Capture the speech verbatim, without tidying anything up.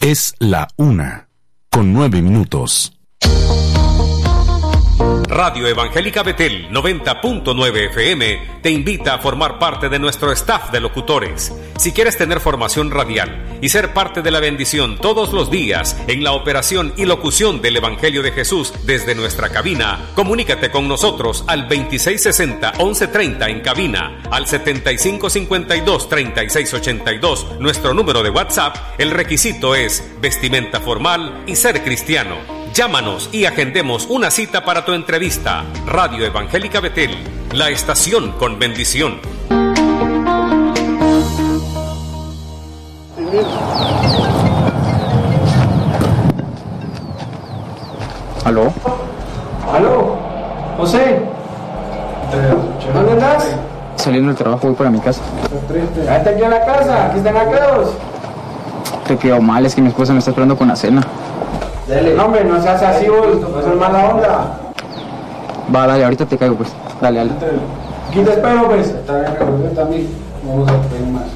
Es la una, con nueve minutos. Radio Evangélica Betel noventa punto nueve F M te invita a formar parte de nuestro staff de locutores. Si quieres tener formación radial y ser parte de la bendición todos los días en la operación y locución del Evangelio de Jesús desde nuestra cabina, comunícate con nosotros al veintiséis sesenta, once treinta en cabina, al setenta y cinco cincuenta y dos, treinta y seis ochenta y dos, nuestro número de WhatsApp. El requisito es vestimenta formal y ser cristiano. Llámanos y agendemos una cita para tu entrevista. Radio Evangélica Betel, la estación con bendición. ¿Aló? ¿Aló? José, ¿dónde estás? Saliendo del trabajo voy para mi casa. Ya está aquí en la casa, aquí están acá. Te he quedado mal, es que mi esposa me está esperando con la cena. Dale. No, hombre, no seas así, vos, no seas mala onda. Va, dale, ahorita te caigo, pues. Dale, dale. Aquí te espero, pues. Está bien, también. Vamos a pedir más.